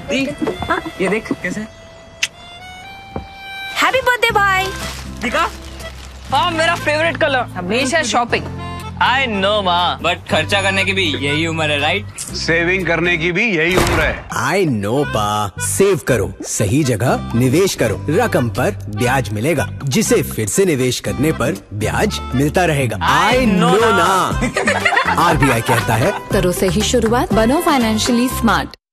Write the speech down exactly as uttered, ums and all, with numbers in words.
दी, हाँ? ये देख कैसे। हैप्पी बर्थडे भाई। दिखा? हाँ मेरा फेवरेट कलर। हमेशा शॉपिंग। आई नो माँ, बट खर्चा करने की भी यही उम्र है, राइट? सेविंग करने की भी यही उम्र है। आई नो पा, सेव करो, सही जगह निवेश करो, रकम पर ब्याज मिलेगा, जिसे फिर से निवेश करने पर ब्याज मिलता रहेगा। आई नो ना। आर बी आई कहता है, करो सही शुरुआत, बनो फाइनेंशियली स्मार्ट।